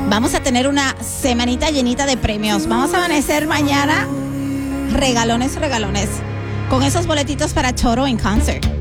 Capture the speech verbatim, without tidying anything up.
Vamos a tener una semanita llenita de premios. Vamos a amanecer mañana regalones, regalones, con esos boletitos para Toto en concert.